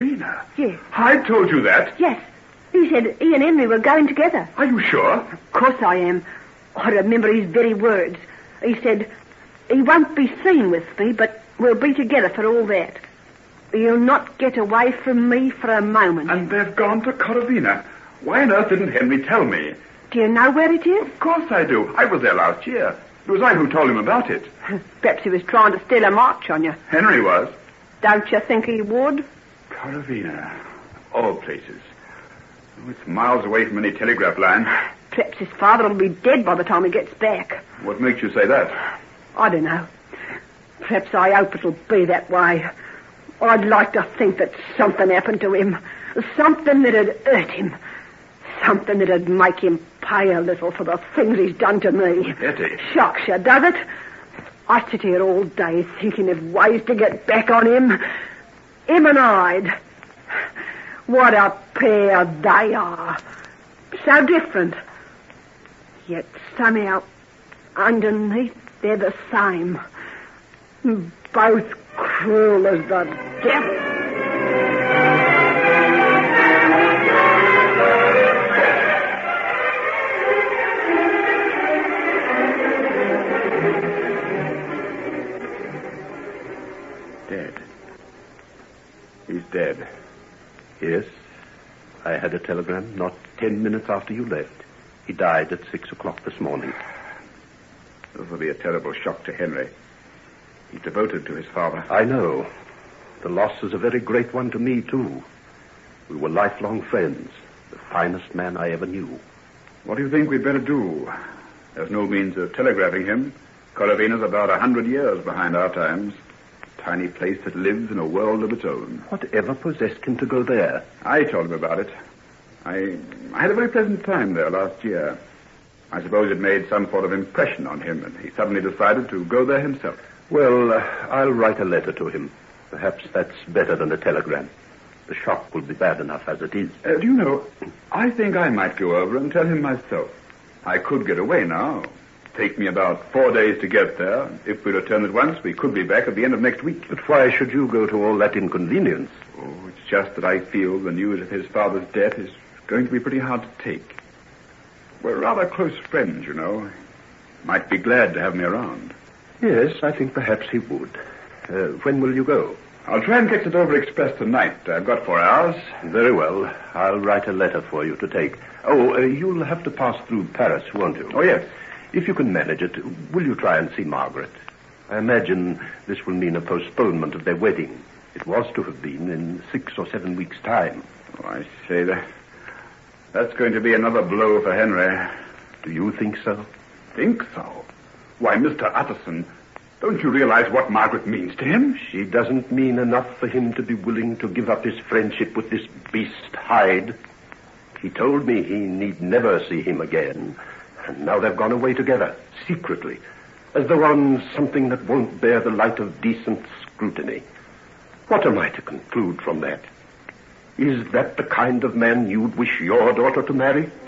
Rena? Yes. I told you that. Yes. He said he and Henry were going together. Are you sure? Of course I am. I remember his very words. He said, he won't be seen with me, but we'll be together for all that. He'll not get away from me for a moment. And they've gone to Corvina. Why on earth didn't Henry tell me? Do you know where it is? Of course I do. I was there last year. It was I who told him about it. Perhaps he was trying to steal a march on you. Henry was. Don't you think he would? Corvina. All places. Oh, it's miles away from any telegraph line. Perhaps his father will be dead by the time he gets back. What makes you say that? I don't know. Perhaps I hope it'll be that way. I'd like to think that something happened to him. Something that'd hurt him. Something that'd make him pay a little for the things he's done to me. Betty. Shocks you, does it? I sit here all day thinking of ways to get back on him. Him and I'd. What a pair they are. So different. Yet somehow, underneath, they're the same. Both cruel as the devil. Dead. He's dead. Yes. I had a telegram not 10 minutes after you left. He died at 6 o'clock this morning. This will be a terrible shock to Henry. He's devoted to his father. I know. The loss is a very great one to me, too. We were lifelong friends. The finest man I ever knew. What do you think we'd better do? There's no means of telegraphing him. Corvina's about 100 years behind our times. A tiny place that lives in a world of its own. Whatever possessed him to go there? I told him about it. I had a very pleasant time there last year. I suppose it made some sort of impression on him, and he suddenly decided to go there himself. Well, I'll write a letter to him. Perhaps that's better than a telegram. The shock will be bad enough as it is. Do you know, I think I might go over and tell him myself. I could get away now. Take me about 4 days to get there. If we return at once, we could be back at the end of next week. But why should you go to all that inconvenience? Oh, it's just that I feel the news of his father's death is going to be pretty hard to take. We're rather close friends, you know. Might be glad to have me around. Yes, I think perhaps he would. When will you go? I'll try and get it over express tonight. I've got 4 hours. Very well. I'll write a letter for you to take. Oh, you'll have to pass through Paris, won't you? Oh, yes. If you can manage it, will you try and see Margaret? I imagine this will mean a postponement of their wedding. It was to have been in 6 or 7 weeks' time. Oh, I say that's going to be another blow for Henry. Do you think so? Think so? Why, Mr. Utterson, don't you realize what Margaret means to him? She doesn't mean enough for him to be willing to give up his friendship with this beast Hyde. He told me he need never see him again. And now they've gone away together, secretly, as though on something that won't bear the light of decent scrutiny. What am I to conclude from that? Is that the kind of man you'd wish your daughter to marry?